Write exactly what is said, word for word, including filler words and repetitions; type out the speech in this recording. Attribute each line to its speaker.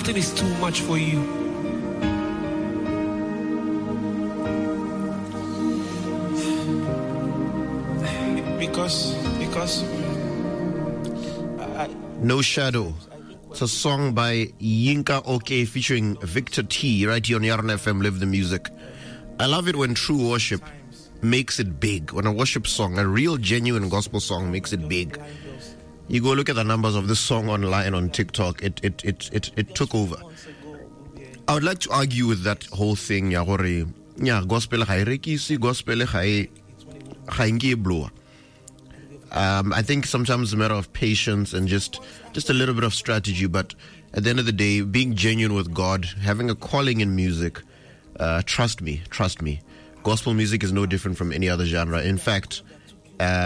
Speaker 1: Nothing is too much for you. Because, because I,
Speaker 2: No Shadow. It's a song by Yinka OK featuring Victor T right here on Yarn F M. Live the music. I love it when true worship makes it big. When a worship song, a real genuine gospel song, makes it big. You go look at the numbers of this song online on TikTok. It it it it, it took over. I would like to argue with that whole thing. Yeah, yeah, gospel hai rekisi, gospel hai hai ngi blow. Um, I think sometimes it's a matter of patience and just, just a little bit of strategy. But at the end of the day, being genuine with God, having a calling in music, uh, trust me, trust me. Gospel music is no different from any other genre. In fact, uh,